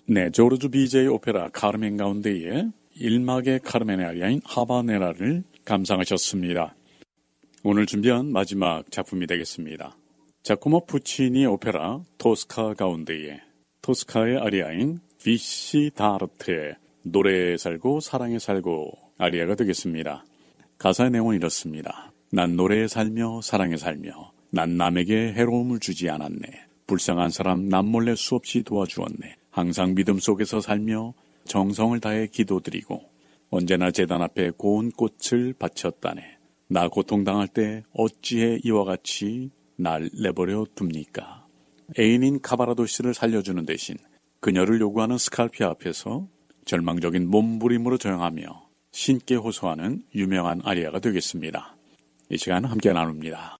네, 조르주 비제의 오페라 카르멘 가운데에 1막의 카르멘의 아리아인 하바네라를 감상하셨습니다. 오늘 준비한 마지막 작품이 되겠습니다. 자코모 푸치니 오페라 토스카 가운데에 토스카의 아리아인 비시다르트의 노래에 살고 사랑에 살고 아리아가 되겠습니다. 가사의 내용은 이렇습니다. 난 노래에 살며 사랑에 살며 난 남에게 해로움을 주지 않았네. 불쌍한 사람 남몰래 수없이 도와주었네. 항상 믿음 속에서 살며 정성을 다해 기도드리고 언제나 제단 앞에 고운 꽃을 바쳤다네. 나 고통당할 때 어찌해 이와 같이 날 내버려 둡니까? 애인인 카바라도 씨를 살려주는 대신 그녀를 요구하는 스칼피아 앞에서 절망적인 몸부림으로 저항하며 신께 호소하는 유명한 아리아가 되겠습니다. 이 시간 함께 나눕니다.